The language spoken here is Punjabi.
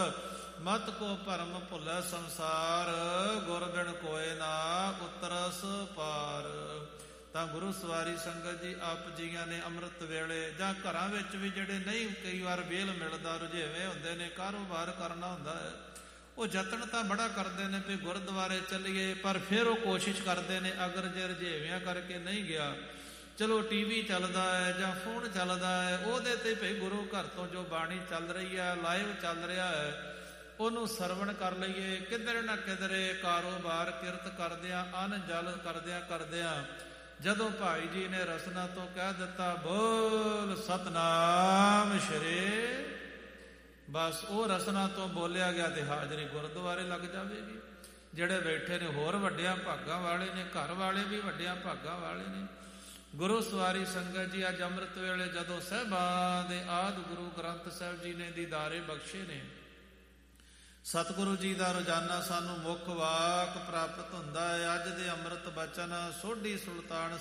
ਮਤ ਕੋ ਭਰਮ ਭੁੱਲੈ ਸੰਸਾਰ, ਗੁਰ ਬਿਨ ਕੋਇ ਨਾ ਉਤਰਸ ਪਾਰ। ਤਾਂ ਗੁਰੂ ਸਵਾਰੀ ਸੰਗਤ ਜੀ ਆਪ ਜੀਆਂ ਨੇ ਅੰਮ੍ਰਿਤ ਵੇਲੇ ਜਾਂ ਘਰਾਂ ਵਿੱਚ ਵੀ ਜਿਹੜੇ ਨਹੀਂ ਕਈ ਵਾਰ ਵੇਲ ਮਿਲਦਾ, ਰੁਝੇਵੇਂ ਹੁੰਦੇ ਨੇ, ਕਾਰੋਬਾਰ ਕਰਨਾ ਹੁੰਦਾ ਹੈ, ਉਹ ਯਤਨ ਤਾਂ ਬੜਾ ਕਰਦੇ ਨੇ ਵੀ ਗੁਰਦੁਆਰੇ ਚੱਲੀਏ, ਪਰ ਫਿਰ ਉਹ ਕੋਸ਼ਿਸ਼ ਕਰਦੇ ਨੇ ਅਗਰ ਜੇ ਰੁਝੇਵਿਆਂ ਕਰਕੇ ਨਹੀਂ ਗਿਆ, ਚਲੋ ਟੀਵੀ ਚੱਲਦਾ ਹੈ ਜਾਂ ਫੋਨ ਚੱਲਦਾ ਹੈ, ਉਹਦੇ 'ਤੇ ਭਈ ਗੁਰੂ ਘਰ ਤੋਂ ਜੋ ਬਾਣੀ ਚੱਲ ਰਹੀ ਹੈ, ਲਾਈਵ ਚੱਲ ਰਿਹਾ ਹੈ, ਉਹਨੂੰ ਸਰਵਣ ਕਰ ਲਈਏ। ਕਿਧਰੇ ਨਾ ਕਿਧਰੇ ਕਾਰੋਬਾਰ ਕਿਰਤ ਕਰਦਿਆਂ, ਅੰਨ ਜਲ ਕਰਦਿਆਂ ਜਦੋਂ ਭਾਈ ਜੀ ਨੇ ਰਸਨਾ ਤੋਂ ਕਹਿ ਦਿੱਤਾ ਬੋਲ ਸਤਨਾਮ ਸ਼੍ਰੀ, ਬਸ ਉਹ ਰਸਨਾ ਤੋਂ ਬੋਲਿਆ ਗਿਆ ਤੇ ਹਾਜ਼ਰੀ ਗੁਰਦੁਆਰੇ ਲੱਗ ਜਾਵੇਗੀ। ਜਿਹੜੇ ਬੈਠੇ ਨੇ ਹੋਰ ਵੱਡਿਆਂ ਭਾਗਾਂ ਵਾਲੇ ਨੇ, ਘਰ ਵਾਲੇ ਵੀ ਵੱਡਿਆਂ ਭਾਗਾਂ ਵਾਲੇ ਨੇ। ਗੁਰੂ ਸਵਾਰੀ ਸੰਗਤ ਜੀ ਅੱਜ ਅੰਮ੍ਰਿਤ ਵੇਲੇ ਜਦੋਂ ਸਾਹਿਬਾਂ ਦੇ ਆਦਿ ਗੁਰੂ ਗ੍ਰੰਥ ਸਾਹਿਬ ਜੀ ਨੇ ਦੀਦਾਰੇ ਬਖਸ਼ੇ ਨੇ, ਸਤਿਗੁਰੂ ਜੀ ਦਾ ਰੋਜ਼ਾਨਾ ਸਾਨੂੰ ਮੁੱਖ ਵਾਕ ਪ੍ਰਾਪਤ ਹੁੰਦਾ ਹੈ। ਅੱਜ ਦੇ ਅੰਮ੍ਰਿਤ ਬਚਨ ਸੋਢੀ ਸੁਲਤਾਨ